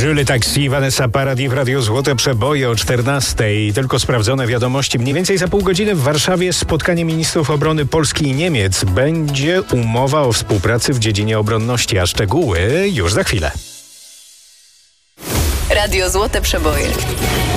Le Taxi, Vanessa Paradis w Radiu Złote Przeboje o 14:00. Tylko sprawdzone wiadomości. Mniej więcej za pół godziny w Warszawie spotkanie ministrów obrony Polski i Niemiec. Będzie umowa o współpracy w dziedzinie obronności, a szczegóły już za chwilę. Radio Złote Przeboje.